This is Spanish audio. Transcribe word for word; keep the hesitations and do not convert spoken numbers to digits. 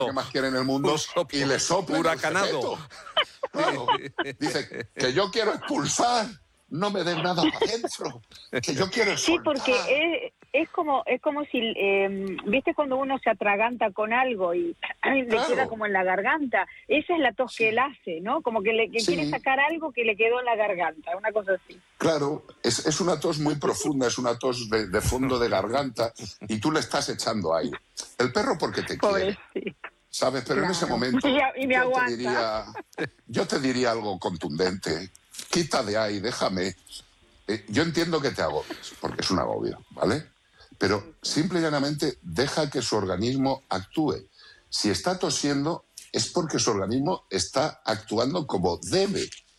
que más quiere en el mundo y le sopla huracanado. Claro. Dice que yo quiero expulsar, no me den nada para adentro, que yo quiero Sí, soltar. porque es, es como es como si, eh, ¿viste cuando uno se atraganta con algo y le Claro. queda como en la garganta? Esa es la tos Sí. que él hace, ¿no? Como que, le, que Sí. quiere sacar algo que le quedó en la garganta, una cosa así. Claro, es, es una tos muy profunda, es una tos de, de fondo de garganta y tú le estás echando aire. El perro porque te quiere, Pobrecito. ¿sabes? Pero en ese Claro. momento Y, a- y me yo aguanta. te diría, yo te diría algo contundente. Quita de ahí, déjame. Eh, yo entiendo que te agobies, porque es un agobio, ¿vale? Pero simple y llanamente deja que su organismo actúe. Si está tosiendo es porque su organismo está actuando como debe